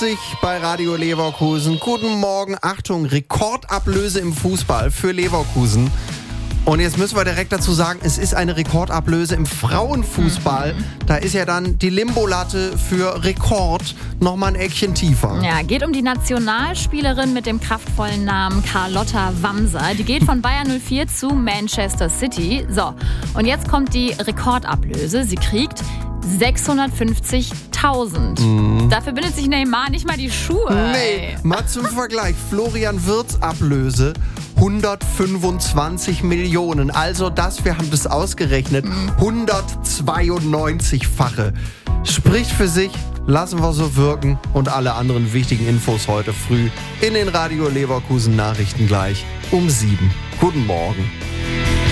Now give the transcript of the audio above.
bei Radio Leverkusen. Guten Morgen, Achtung, Rekordablöse im Fußball für Leverkusen. Und jetzt müssen wir direkt dazu sagen, es ist eine Rekordablöse im Frauenfußball. Da ist ja dann die Limbolatte für Rekord nochmal ein Eckchen tiefer. Ja, geht um die Nationalspielerin mit dem kraftvollen Namen Carlotta Wamser. Die geht von Bayern 04 zu Manchester City. So, und jetzt kommt die Rekordablöse. Sie kriegt 650.000. Dafür bindet sich Neymar nicht mal die Schuhe. Nee, mal zum Vergleich. Florian Wirtz Ablöse 125 Millionen. Also wir haben das ausgerechnet, 192-fache. Spricht für sich, lassen wir so wirken. Und alle anderen wichtigen Infos heute früh in den Radio Leverkusen Nachrichten gleich um 7. Guten Morgen.